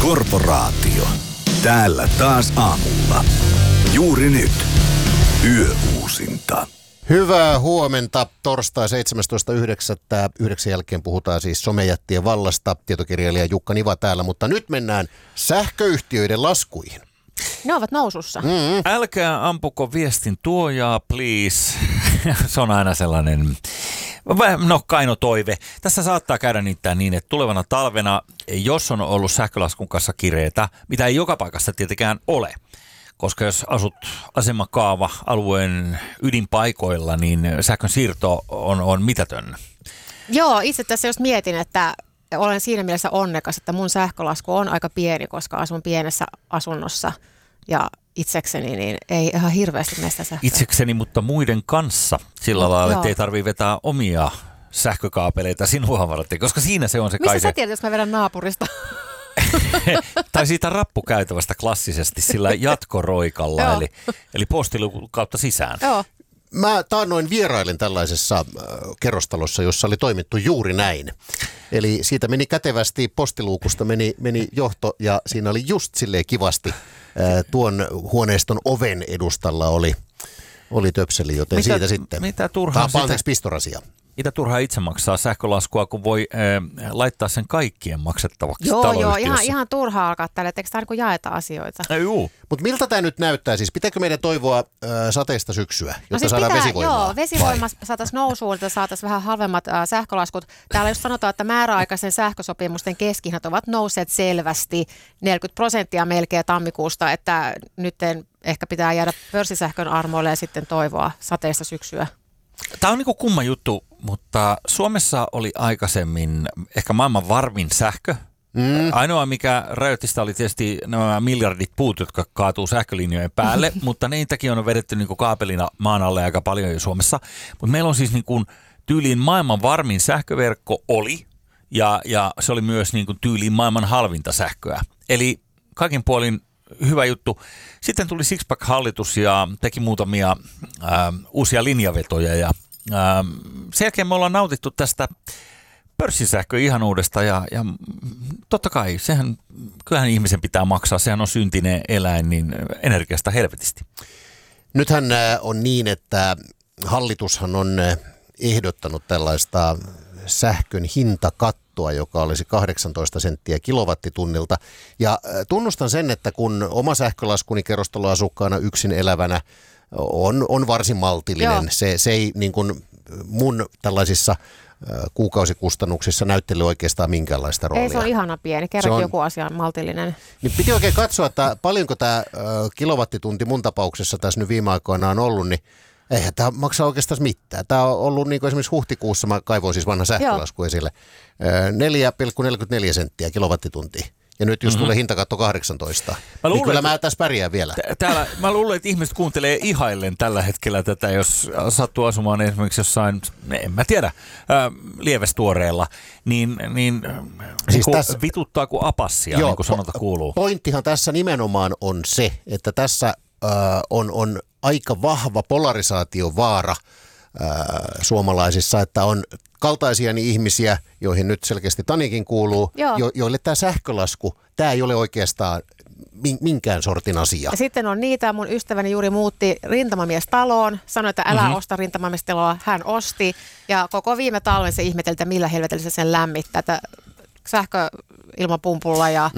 Korporaatio. Täällä taas aamulla. Juuri nyt. Yöuusinta. Hyvää huomenta. Torstai 17.9. 9 jälkeen puhutaan siis somejättien vallasta. Tietokirjailija Jukka Niva täällä, mutta nyt mennään sähköyhtiöiden laskuihin. Ne ovat nousussa. Älkää ampuko viestin tuojaa, please. Se on aina sellainen, kaino toive. Tässä saattaa käydä niin, että tulevana talvena, jos on ollut sähkölaskun kanssa kireetä, mitä ei joka paikassa tietenkään ole, koska jos asut asemakaava-alueen ydinpaikoilla, niin sähkön siirto on mitätön. Joo, itse tässä jos mietin, että olen siinä mielessä onnekas, että mun sähkölasku on aika pieni, koska asun pienessä asunnossa ja itsekseni niin ei ihan hirveästi mene sitä sähköä. Itsekseni, mutta muiden kanssa sillä lailla, että ei tarvitse vetää omia sähkökaapeleita sinua varten, koska siinä se on se kai. Mistä sä tiedät, jos mä vedän naapurista? Tai siitä rappukäytävästä klassisesti sillä jatkoroikalla, eli postiluukun kautta sisään. Joo. Mä taannoin vierailen tällaisessa kerrostalossa, jossa oli toimittu juuri näin. Eli siitä meni kätevästi, postiluukusta meni johto ja siinä oli just silleen kivasti tuon huoneiston oven edustalla oli töpseli, joten siitä sitten. Mitä turhaa pistorasia. Mitä turhaa itse maksaa sähkölaskua, kun voi laittaa sen kaikkien maksettavaksi Joo, taloyhtiössä? ihan turhaa alkaa tälle, etteikö tämä niin jaeta asioita? Mutta miltä tämä nyt näyttää? Siis pitääkö meidän toivoa sateista syksyä, jotta saadaan vesivoimaa? Joo, vesivoima saataisiin nousuun, että saataisiin vähän halvemmat sähkölaskut. Täällä just sanotaan, että määräaikaisen sähkösopimusten keskihinnat ovat nousseet selvästi 40% melkein tammikuusta, että nyt ehkä pitää jäädä pörssisähkön armoille ja sitten toivoa sateista syksyä. Tämä on niin kuin kumma juttu, mutta Suomessa oli aikaisemmin ehkä maailman varmin sähkö. Ainoa, mikä rajoitti sitä, oli tietysti nämä miljardit puut, jotka kaatuu sähkölinjojen päälle, mutta niitäkin on vedetty niin kuin kaapelina maan alle aika paljon jo Suomessa. Mutta meillä on siis niin kuin tyyliin maailman varmin sähköverkko oli, ja se oli myös niin kuin tyyliin maailman halvinta sähköä. Eli kaikin puolin hyvä juttu. Sitten tuli Sixpack-hallitus ja teki muutamia uusia linjavetoja ja sen jälkeen me ollaan nautittu tästä pörssisähkön ihanuudesta ja totta kai, kyllähän ihmisen pitää maksaa, sehän on syntinen eläin, niin energiasta helvetisti. Nythän on niin, että hallitushan on ehdottanut tällaista sähkön hintakattoa, joka olisi 18 senttiä kilowattitunnilta. Ja tunnustan sen, että kun oma sähkölaskuni kerrostaloasukkaana yksin elävänä on varsin maltillinen. Se ei niin kuin mun tällaisissa kuukausikustannuksissa näyttele oikeastaan minkäänlaista roolia. Ei, se on ihana pieni. Kerro joku asia maltillinen. Niin piti oikein katsoa, että paljonko tämä kilowattitunti mun tapauksessa tässä nyt viime aikoina on ollut, niin eihän tämä maksaa oikeastaan mitään. Tämä on ollut niin kuin esimerkiksi huhtikuussa, mä kaivoin siis vanha sähkölasku esille, 4,44 senttiä kilowattituntia. Ja nyt jos tulee hintakatto 18, niin kyllä mä tässä pärjään vielä. Mä luulen, että ihmiset kuuntelee ihaillen tällä hetkellä tätä, jos sattuu asumaan esimerkiksi jossain, en mä tiedä, lievestuoreella, niin siis tässä vituttaa kuin apassia, niin kuin sanota kuuluu. Pointtihan tässä nimenomaan on se, että tässä on aika vahva polarisaatiovaara suomalaisissa, että on kaltaisiani ihmisiä, joihin nyt selkeästi Tanikin kuuluu, joille tämä sähkölasku, tämä ei ole oikeastaan minkään sortin asia. Ja sitten on niitä, mun ystäväni juuri muutti rintamamiestaloon, sanoi, että älä osta rintamamiestaloa, hän osti, ja koko viime talven se ihmeteli, että millä helvetellä se sen lämmittää, että sähköilmapumpulla ja...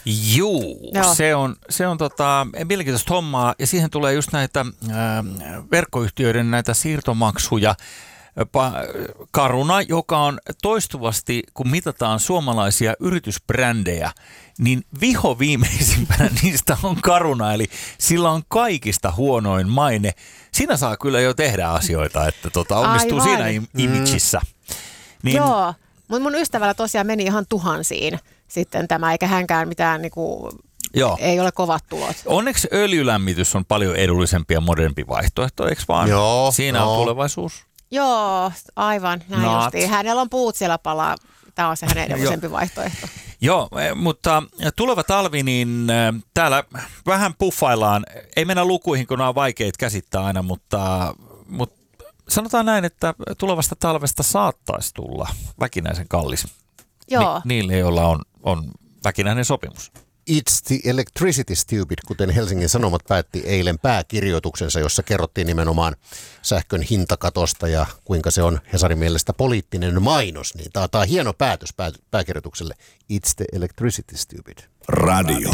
Se on mielenkiintoista hommaa, ja siihen tulee just näitä verkkoyhtiöiden näitä siirtomaksuja. Caruna, joka on toistuvasti, kun mitataan suomalaisia yritysbrändejä, niin vihoviimeisimpänä niistä on Caruna, eli sillä on kaikista huonoin maine. Siinä saa kyllä jo tehdä asioita, että onnistuu siinä imageissa. Niin, joo, mutta mun ystävällä tosiaan meni ihan tuhansiin sitten tämä, eikä hänkään mitään niinku... Joo. Ei ole kovat tulot. Onneksi öljylämmitys on paljon edullisempi ja modernempi vaihtoehto, eikö vaan? Joo, siinä on tulevaisuus. Joo, aivan. Näin justiin. Hänellä on puut siellä palaa. Tämä on se hänen edullisempi vaihtoehto. Joo, mutta tuleva talvi, niin täällä vähän puffaillaan. Ei mennä lukuihin, kun nämä on vaikeita käsittää aina, mutta sanotaan näin, että tulevasta talvesta saattaisi tulla väkinäisen kallis. Joo. Niille, joilla on väkinäinen sopimus. It's the electricity stupid, kuten Helsingin Sanomat päätti eilen pääkirjoituksensa, jossa kerrottiin nimenomaan sähkön hintakatosta ja kuinka se on Hesarin mielestä poliittinen mainos. Niin tämä on hieno päätös pääkirjoitukselle. It's the electricity stupid. Radio